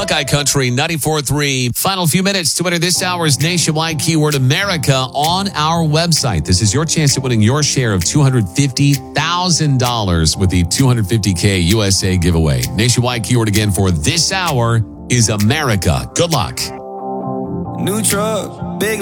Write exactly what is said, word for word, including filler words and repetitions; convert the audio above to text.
Buckeye Country ninety-four point three. Final few minutes to enter this hour's nationwide keyword America on our website. This is your chance at winning your share of two hundred fifty thousand dollars with the two hundred fifty K U S A giveaway. Nationwide keyword again for this hour is America. Good luck. New truck.